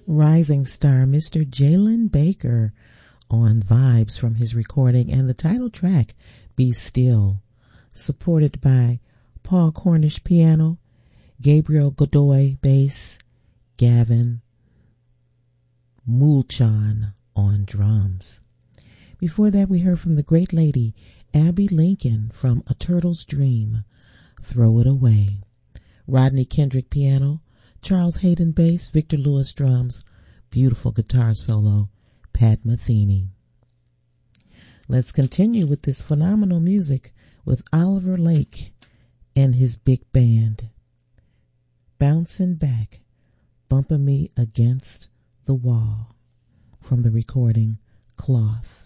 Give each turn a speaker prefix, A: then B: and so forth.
A: Rising star Mr. Jalen Baker on Vibes from his recording, and the title track, Be Still, supported by Paul Cornish piano, Gabriel Godoy bass, Gavin Mulchan on drums. Before that, we heard from the great lady Abby Lincoln from A Turtle's Dream, Throw It Away. Rodney Kendrick piano, Charles Hayden bass, Victor Lewis drums, beautiful guitar solo, Pat Metheny. Let's continue with this phenomenal music with Oliver Lake and his big band. Bouncing Back, Bumping Me Against the Wall, from the recording Cloth.